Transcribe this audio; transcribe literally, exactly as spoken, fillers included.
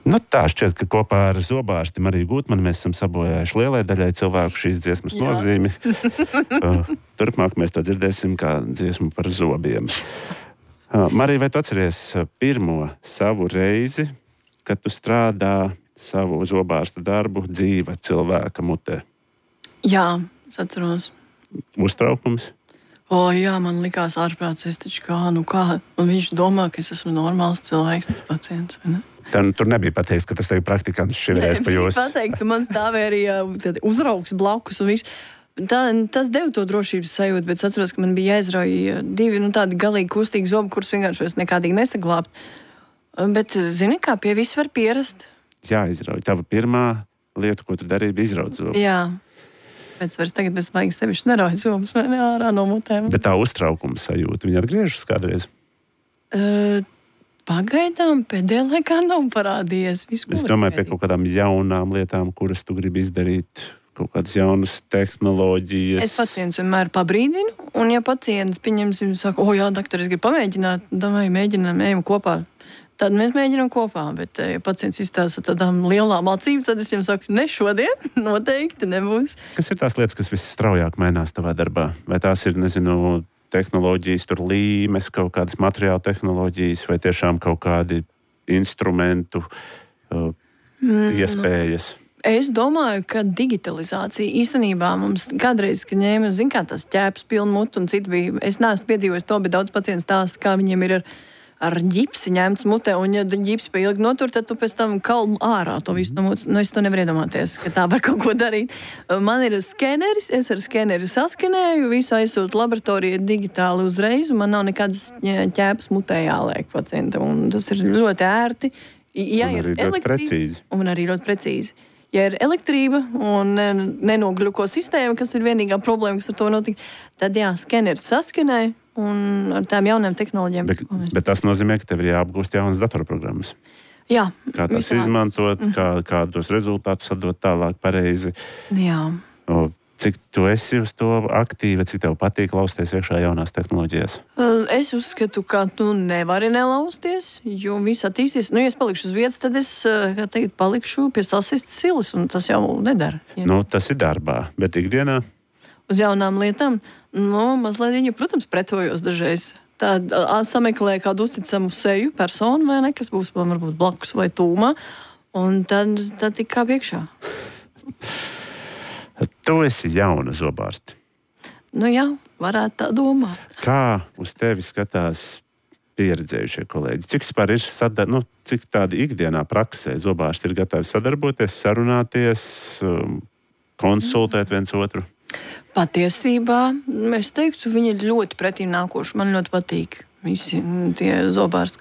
Nu, tā šķiet, ka kopā ar zobārsti Mariju Gutmanu mēs esam sabojājuši lielai daļai cilvēku šīs dziesmas Jā. nozīmi. Turpmāk mēs to dzirdēsim kā dziesmu par zobiem. Marija, vai tu atceries pirmo savu reizi, kad tu strādā savu zobārsta darbu dzīva cilvēka mutē? Jā, es atceros. Uztraukums? O, jā, man likās ārprāts, es taču kā, nu kā. Un viņš domā, ka es esmu normāls cilvēks, tas pacients, vai ne? Tad, tur nebija pateikts, ka tas tev praktikants šiverēs pa jūs. Nebija pateikt, man stāvēja arī uzraugs blakus un viss. Tā, tas deva to drošības sajūtu, bet es atceros, ka man bija jāizrauj divi nu, tādi galīgi kustīgi zobi, kurus vienkārši es nekādīgi nesaglābt. Bet, zini, kā pie viss var pierast? Jāizrauj. Tava pirmā lieta, ko tu darīji, bija izraut zobu. Jā. Bet vairs tagad bez vajag sevišķi nerauj zobus vai ne ārā no mutēm. Bet tā uztraukuma sajūta, viņa atgriežas kādreiz? Uh, pagaidām pēdējā laikā nav parādījies. Visu, es domāju pie kaut kādām jaunām lietām, kuras tu gribi izdarīt, kaut kādas jaunas tehnoloģijas. Es pacients vienmēr pabrīdinu, un ja pacients, pieņemsim, saka, o jā, doktor, es gribu pamēģināt, domāju, mēģinām, ejam kopā. Tad mēs mēģinām kopā, bet, ja pacients izstāsta tādām lielām acīm, tad es viņam saku, ne šodien, noteikti nebūs. Kas ir tās lietas, kas visstraujāk mainās tavā darbā? Vai tās ir, nezinu, tehnoloģijas, tur līmes, kaut kādas materiāla tehnoloģijas, vai tiešām kaut kādi instrumentu uh, mm, iespējas? Es domāju, ka digitalizācija īstenībā mums kādreiz, kad ņēma, zin kā tās ķēpas pilnu mutu un citu bija, es neesmu piedzīvojis to, bet daudz pacients stāsta, kā viņiem ir ar ar ģipsi ņemts mutē, un ja ģipsi pa ilgi notur, tad tu pēc tam kalmu ārā to visu no mutes. Nu, es to nevaru iedomāties, ka tā var kaut ko darīt. Man ir skeneris, es ar skeneri saskenēju, visu aizsūtu laboratorijai digitāli uzreiz, un man nav nekādas ķēpas mutē jāliek pacientam, un tas ir ļoti ērti. Ja un arī ļoti precīzi. Un arī ļoti precīzi. Ja ir elektrība un nenogļuko sistēma, kas ir vienīgā problēma, kas ar to notika, tad jā, skeneris saskenē, un ar tām jaunām tehnoloģijām. Bet, bet tas nozīmē, ka tev ir jāapgūst jaunas datorprogrammas. Jā. Kā tās izmantot, mm. kā, kādos rezultātus atdot tālāk pareizi. Jā. O, cik tu esi uz to aktīva, cik tev patīk lausties iekšā jaunās tehnoloģijās? Es uzskatu, ka tu nevari nelausties, jo viss attīsties. Nu, ja es palikšu uz vietas, tad es, kā teikt, palikšu pie sasistas silas, un tas jau nedara. Ja. Nu, tas ir darbā, bet ikdienā? Uz jaunām lietām, nu, mazliet viņa, protams, pretojos dažreiz. Tad sameklē kādu uzticamu seju personu, vai ne, kas būs, varbūt, blakus vai tūmā, un tad, tad tik kā piekšā. Tu esi jauna zobārste. Nu jā, varētu tā domāt. Kā uz tevi skatās pieredzējušie kolēģi? Cik vispār ir sadar... nu, cik tādi ikdienā praksē zobārsti ir gatavi sadarboties, sarunāties, konsultēt viens otru? Patiesībā, es teiktu, viņi ir ļoti pretīm nākoši. Man ļoti patīk visi tie zobārsti,